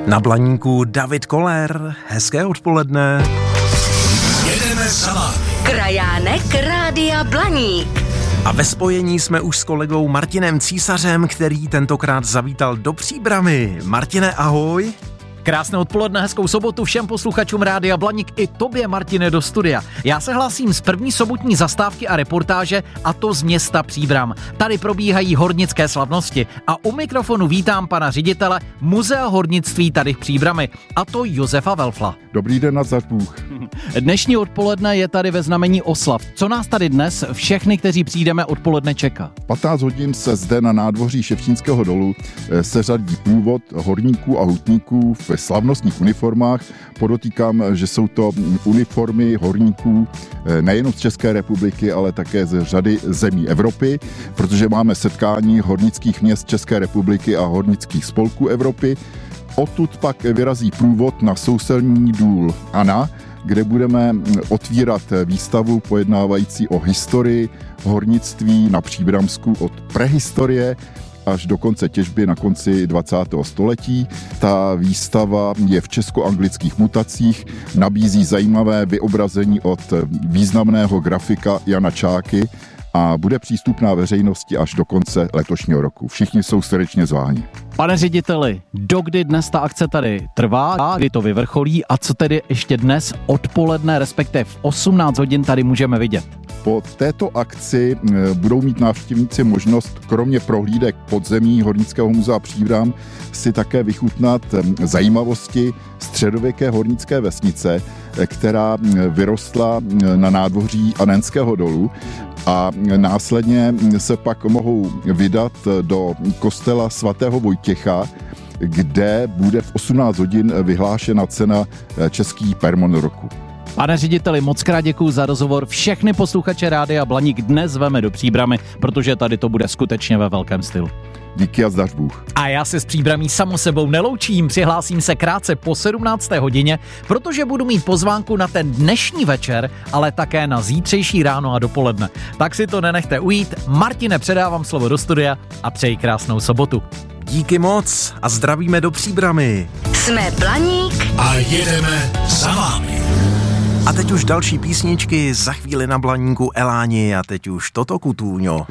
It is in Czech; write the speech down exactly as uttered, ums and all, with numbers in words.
Na Blaníku David Koller. Hezké odpoledne. Jedeme sama. Krajánek Rádia Blaník. A ve spojení jsme už s kolegou Martinem Císařem, který tentokrát zavítal do Příbrami. Martine, ahoj. Krásné odpoledne, hezkou sobotu všem posluchačům Rádia Blaník i tobě, Martine, do studia. Já se hlásím z první sobotní zastávky a reportáže, a to z města Příbram. Tady probíhají hornické slavnosti a u mikrofonu vítám pana ředitele Muzea hornictví tady v Příbrami, a to Josefa Welfla. Dobrý den na Bůh. Dnešní odpoledne je tady ve znamení oslav. Co nás tady dnes všechny, kteří přijdeme, odpoledne čeká? patnáct hodin se zde na nádvoří Ševčínského dolu se řadí průvod horníků a hutníků v slavnostních uniformách. Podotýkám, že jsou to uniformy horníků nejen z České republiky, ale také z řady zemí Evropy, protože máme setkání hornických měst České republiky a hornických spolků Evropy. Odtud pak vyrazí průvod na sousední důl Ana, kde budeme otvírat výstavu pojednávající o historii hornictví na Příbramsku od prehistorie až do konce těžby na konci dvacátého století. Ta výstava je v česko-anglických mutacích, nabízí zajímavé vyobrazení od významného grafika Jana Čáky a bude přístupná veřejnosti až do konce letošního roku. Všichni jsou srdečně zváni. Pane řediteli, dokdy dnes ta akce tady trvá, a kdy to vyvrcholí a co tedy ještě dnes odpoledne, respektive v osmnáct hodin tady můžeme vidět? Po této akci budou mít návštěvníci možnost kromě prohlídek podzemí Hornického muzea Příbram si také vychutnat zajímavosti středověké hornické vesnice, která vyrostla na nádvoří Anenského dolu, a následně se pak mohou vydat do kostela svatého Vojtěcha, kde bude v osmnáct hodin vyhlášena cena Český permon roku. Pane řediteli, moc krát děkuju za rozhovor. Všechny posluchače Rádia Blaník dnes zveme do Příbramy, protože tady to bude skutečně ve velkém stylu. Díky a zdař Bůh. A já se s Příbramí samo sebou neloučím, přihlásím se krátce po sedmnácté hodině, protože budu mít pozvánku na ten dnešní večer, ale také na zítřejší ráno a dopoledne. Tak si to nenechte ujít. Martine, předávám slovo do studia a přeji krásnou sobotu. Díky moc a zdravíme do Příbramy. Jsme Blaník a jedeme za vámi. A teď už další písničky, za chvíli na Blaníku Eláni a teď už Toto Kutůňo.